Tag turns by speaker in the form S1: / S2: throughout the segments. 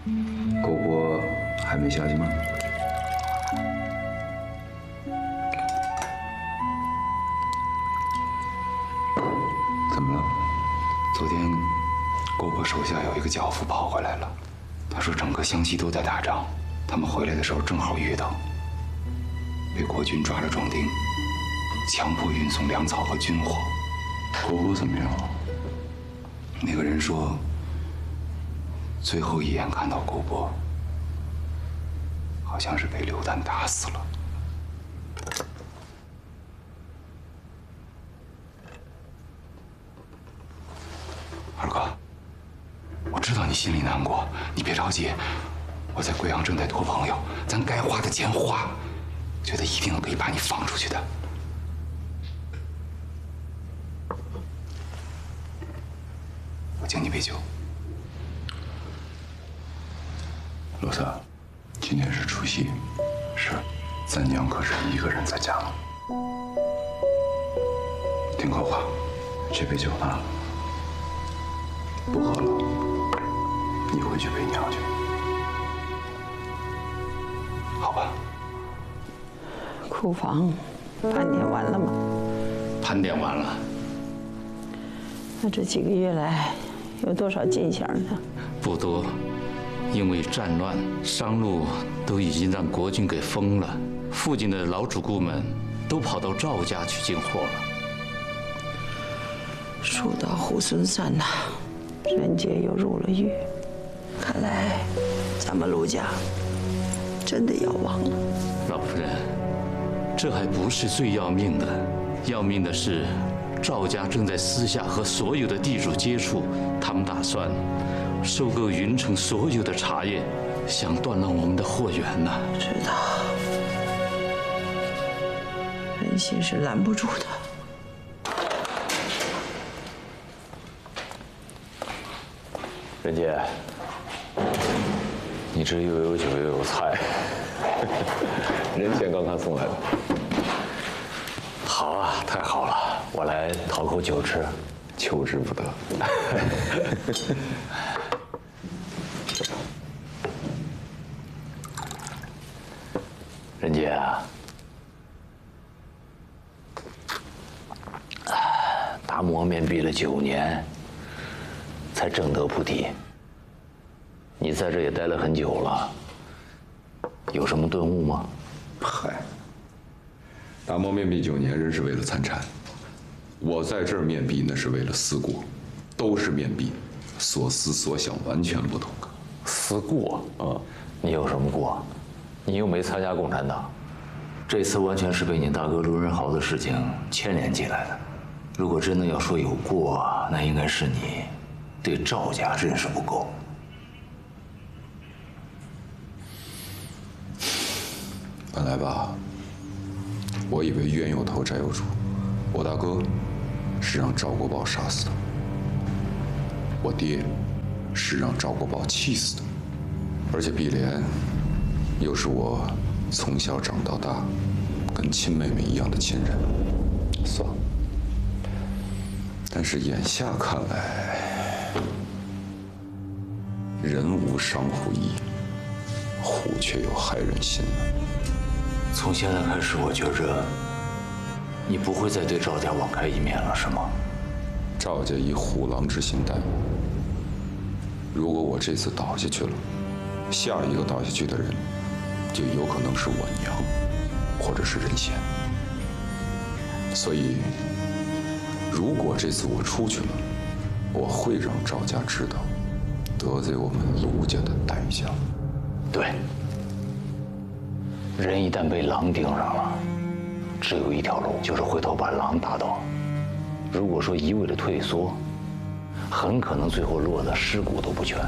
S1: 狗伯还没消息吗？怎么了？昨天狗伯手下有一个脚夫跑回来了，他说整个湘西都在打仗，他们回来的时候正好遇到，被国军抓了壮丁，强迫运送粮草和军火。狗伯怎么样？那个人说，最后一眼看到狗伯，好像是被榴弹打死了。二哥，我知道你心里难过，你别着急，我在贵阳正在托朋友，咱该花的钱花，觉得一定可以把你放出去的。我敬你杯酒。罗三，今天是除夕，是，咱娘可是一个人在家呢。听口话，这杯酒啊，不喝了，你回去陪娘去，好吧？
S2: 库房盘点完了吗？
S3: 盘点完了。
S2: 那这几个月来有多少进项呢？
S3: 不多，因为战乱，商路都已经让国军给封了，附近的老主顾们都跑到赵家去进货了。
S2: 蜀道猢狲散呐，人杰又入了狱，看来咱们卢家真的要亡了。
S3: 老夫人，这还不是最要命的，要命的是赵家正在私下和所有的地主接触，他们打算收购云城所有的茶叶，想断了我们的货源呐。
S2: 知道，人心是拦不住的。
S4: 任姐，你这又有酒又有菜，人前刚刚送来的。好啊，太好了，我来讨口酒吃，求之不得。任姐啊，达摩面壁了9年，才正得菩提。你在这也待了很久了，有什么顿悟吗？
S1: 嗨，达摩面壁9年，人是为了参禅；我在这儿面壁，那是为了思过，都是面壁，所思所想完全不同。
S4: 思过啊，你有什么过？你又没参加共产党，这次完全是被你大哥卢仁豪的事情牵连进来的。如果真的要说有过，那应该是你对赵家认识不够。
S1: 本来吧，我以为冤有头债有主，我大哥是让赵国宝杀死的，我爹是让赵国宝气死的，而且碧莲又是我从小长到大，跟亲妹妹一样的亲人。算了，但是眼下看来，人无伤虎意，虎却有害人心呢。
S4: 从现在开始，我觉着你不会再对赵家网开一面了，是吗？
S1: 赵家以虎狼之心待我，如果我这次倒下去了，下一个倒下去的人，就有可能是我娘，或者是任贤。所以，如果这次我出去了，我会让赵家知道得罪我们卢家的代价。
S4: 对，人一旦被狼盯上了，只有一条路，就是回头把狼打倒。如果说一味的退缩，很可能最后落得尸骨都不全。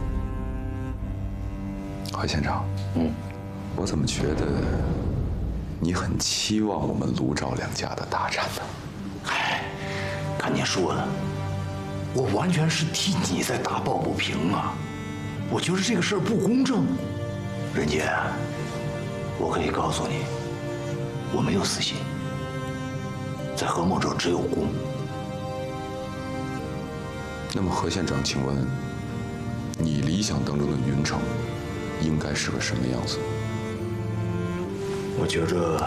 S1: 何县长，我怎么觉得你很期望我们卢赵两家的大战呢？
S4: 哎，看你说的，我完全是替你在打抱不平啊！我觉得这个事儿不公正。任杰，我可以告诉你，我没有私心，在何某这儿只有公。
S1: 那么何县长，请问你理想当中的云城应该是个什么样子？
S4: 我觉着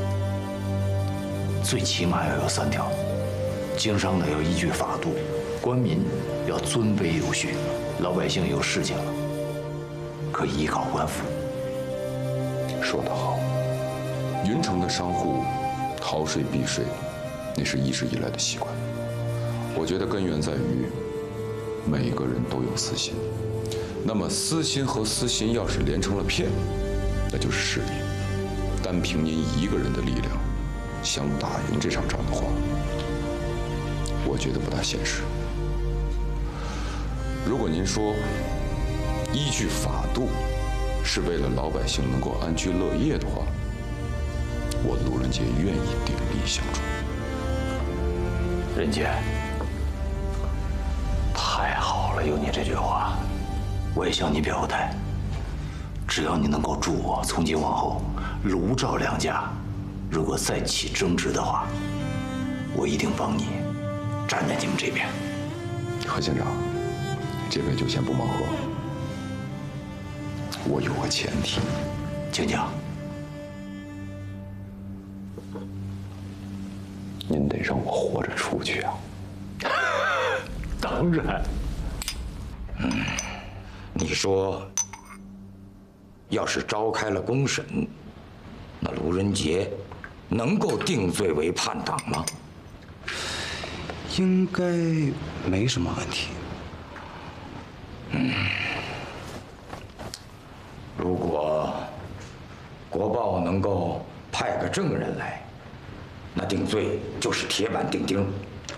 S4: 最起码要有3条：经商的要依据法度，官民要尊卑有序，老百姓有事情了可以依靠官府。
S1: 说得好，云城的商户逃税避税，那是一直以来的习惯。我觉得根源在于每个人都有私心，那么私心和私心要是连成了片，那就是势力。单凭您一个人的力量想打赢这场仗的话，我觉得不大现实。如果您说依据法度是为了老百姓能够安居乐业的话，我路人杰愿意鼎力相助。
S4: 任杰，太好了，有你这句话，我也向你表个态。只要你能够助我，从今往后，卢赵两家如果再起争执的话，我一定帮你站在你们这边。
S1: 何县长，这回就先不忙活。我有个前提，
S4: 请讲。
S1: 您得让我活着出去啊！
S4: 当然。
S5: 你说，要是召开了公审，那卢仁杰能够定罪为叛党吗？
S6: 应该没什么问题。
S5: 如果国报能够派个证人来，那定罪就是铁板钉钉。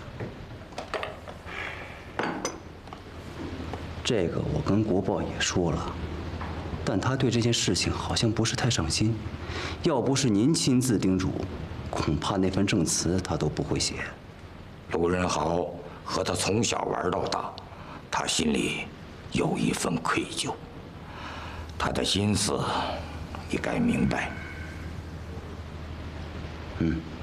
S6: 这个我跟国报也说了，但他对这件事情好像不是太上心。要不是您亲自叮嘱，恐怕那份证词他都不会写。
S5: 卢仁豪和他从小玩到大，他心里有一份愧疚。他的心思，你该明白。
S6: 嗯。